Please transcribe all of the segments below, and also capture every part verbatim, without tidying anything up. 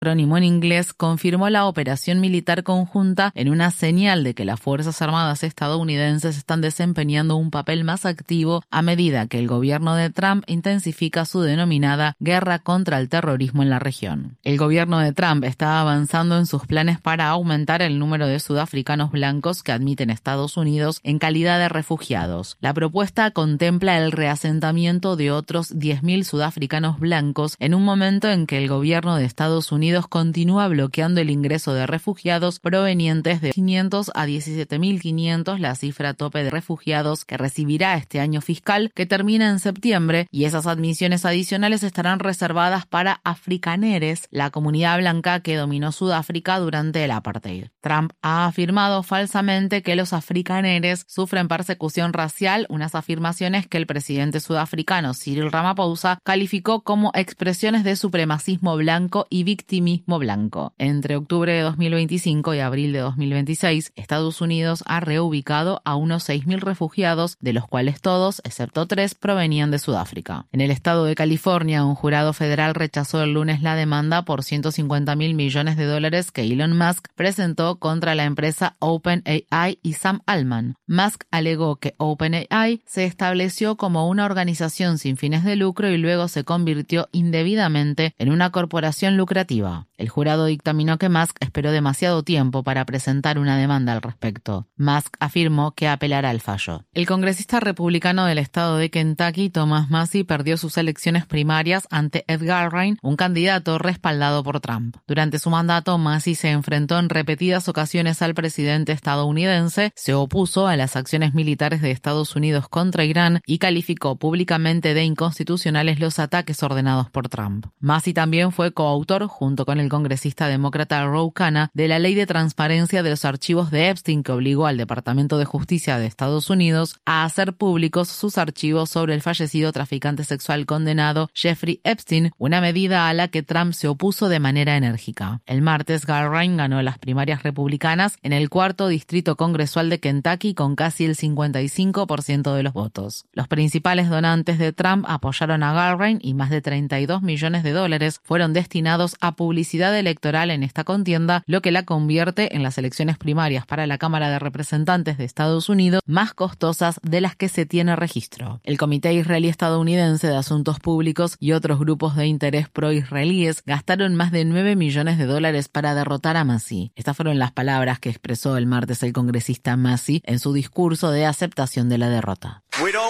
acrónimo en inglés, confirmó la operación militar conjunta en una señal de que las Fuerzas Armadas estadounidenses están desempeñando un papel más activo a medida que el gobierno de Trump intensifica su denominada guerra contra el terrorismo en la región. El gobierno de Trump está avanzando en sus planes para aumentar el número de sudafricanos blancos que admiten Estados Unidos en calidad de refugiados. La propuesta contempla el reasentamiento de otros diez mil sudafricanos blancos en un momento en que el gobierno de Estados Unidos continúa bloqueando el ingreso de refugiados provenientes de quinientos a diecisiete mil quinientos, la cifra tope de refugiados que recibirá este año fiscal que termina en septiembre, y esas admisiones adicionales estarán reservadas para afrikaneres, la comunidad blanca que dominó Sudáfrica durante el apartheid. Trump ha afirmado falsamente que los afrikaneres sufren persecución racial, unas afirmaciones que el presidente sudafricano Cyril Ramaphosa calificó como expresiones de supremacismo blanco y victimismo blanco. Entre octubre de dos mil veinticinco y abril de dos mil veintiséis, Estados Unidos ha reubicado a unos seis mil refugiados, de los cuales todos, excepto tres, provenían de Sudáfrica. En el estado de California, un jurado federal rechazó el lunes la demanda por ciento cincuenta mil millones de dólares que Elon Musk presentó contra la empresa OpenAI y Sam Altman. Musk alegó que OpenAI se estableció como una organización sin fines de lucro y luego se convirtió indebidamente en una corporación lucrativa. El jurado dictaminó que Musk esperó demasiado tiempo para presentar una demanda al respecto. Musk afirmó que apelará al fallo. El congresista republicano del estado de Kentucky, Thomas Massie, perdió sus elecciones primarias ante Ed Garrain, un candidato respaldado por Trump. Durante su mandato, Massie se enfrentó en repetidas ocasiones al presidente estadounidense, se opuso a las acciones militares de Estados Unidos contra Irán y calificó públicamente de inconstitucionales los ataques ordenados por Trump. Massie también fue coautor, junto con el congresista demócrata Ro Khanna, de la ley de transparencia de los archivos de Epstein, que obligó al Departamento de Justicia de Estados Unidos a hacer públicos sus archivos sobre el fallecido traficante sexual condenado Jeffrey Epstein, una medida a la que Trump se opuso de manera enérgica. El martes, Garrain ganó las primarias republicanas en el cuarto distrito congresual de Kentucky con casi el cincuenta y cinco por ciento de los votos. Los principales donantes de Trump apoyaron a Garrain y más de treinta y dos millones de dólares fueron destinados a publicidad electoral en esta contienda, lo que la convierte en las elecciones primarias para la Cámara de Representantes de Estados Unidos más costosas de las que se tiene registro. El Comité Israelí Estadounidense de Asuntos Públicos y otros grupos de interés pro-israelíes gastaron más de nueve millones de dólares para derrotar a Massie. Estas fueron las palabras que expresó el martes el congresista Massie en su discurso de aceptación de la derrota.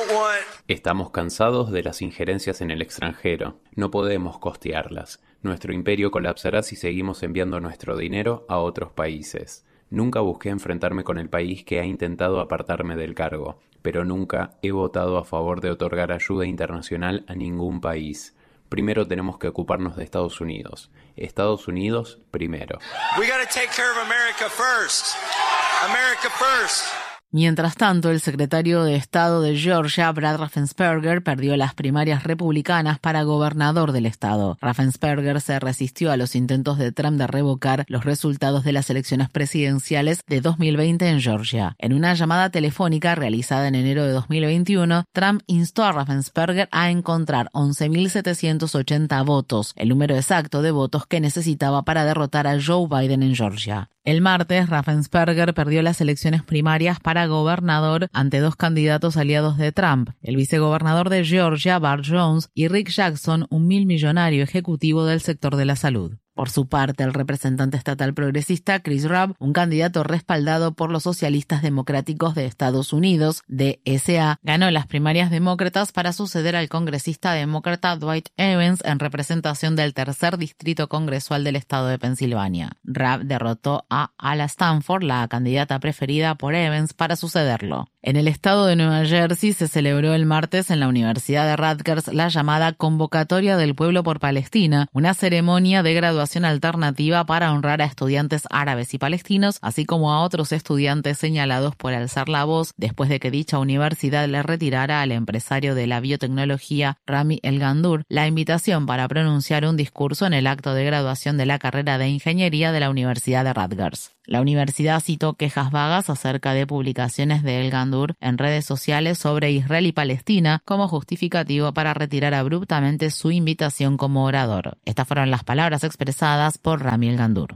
Estamos cansados de las injerencias en el extranjero. No podemos costearlas. Nuestro imperio colapsará si seguimos enviando nuestro dinero a otros países. Nunca busqué enfrentarme con el país que ha intentado apartarme del cargo, pero nunca he votado a favor de otorgar ayuda internacional a ningún país. Primero tenemos que ocuparnos de Estados Unidos. Estados Unidos primero. We gotta take care of America first. America first. Mientras tanto, el secretario de Estado de Georgia, Brad Raffensperger, perdió las primarias republicanas para gobernador del estado. Raffensperger se resistió a los intentos de Trump de revocar los resultados de las elecciones presidenciales de dos mil veinte en Georgia. En una llamada telefónica realizada en enero de dos mil veintiuno, Trump instó a Raffensperger a encontrar once mil setecientos ochenta votos, el número exacto de votos que necesitaba para derrotar a Joe Biden en Georgia. El martes, Raffensperger perdió las elecciones primarias para gobernador ante dos candidatos aliados de Trump, el vicegobernador de Georgia, Bart Jones, y Rick Jackson, un milmillonario ejecutivo del sector de la salud. Por su parte, el representante estatal progresista Chris Rabb, un candidato respaldado por los socialistas democráticos de Estados Unidos, D S A, ganó las primarias demócratas para suceder al congresista demócrata Dwight Evans en representación del tercer distrito congresual del estado de Pensilvania. Rabb derrotó a Ala Stanford, la candidata preferida por Evans, para sucederlo. En el estado de Nueva Jersey se celebró el martes en la Universidad de Rutgers la llamada Convocatoria del Pueblo por Palestina, una ceremonia de graduación alternativa para honrar a estudiantes árabes y palestinos, así como a otros estudiantes señalados por alzar la voz después de que dicha universidad le retirara al empresario de la biotecnología Rami El Gandour la invitación para pronunciar un discurso en el acto de graduación de la carrera de ingeniería de la Universidad de Rutgers. La universidad citó quejas vagas acerca de publicaciones de El Gandour en redes sociales sobre Israel y Palestina como justificativo para retirar abruptamente su invitación como orador. Estas fueron las palabras expresadas por Rami El Gandour.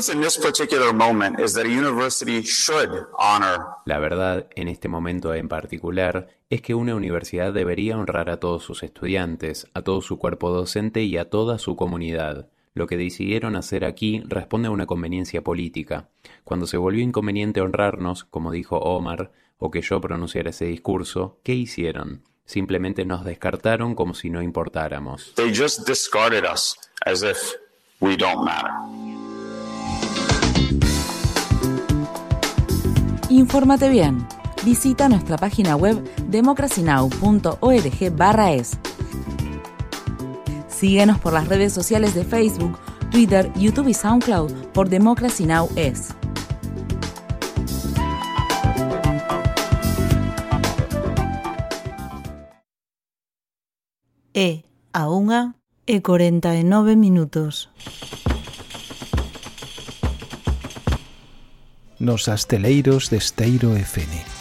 La verdad, en este momento en particular, es que una universidad debería honrar a todos sus estudiantes, a todo su cuerpo docente y a toda su comunidad. Lo que decidieron hacer aquí responde a una conveniencia política. Cuando se volvió inconveniente honrarnos, como dijo Omar, o que yo pronunciara ese discurso, ¿qué hicieron? Simplemente nos descartaron como si no importáramos. They just discarded us as if we don't matter. Infórmate bien. Visita nuestra página web democracynow punto org barra es. Síguenos por las redes sociales de Facebook, Twitter, YouTube y SoundCloud por Democracy Now! Es. E a unha e corenta e nove minutos. Nos asteleiros de Esteiro F N.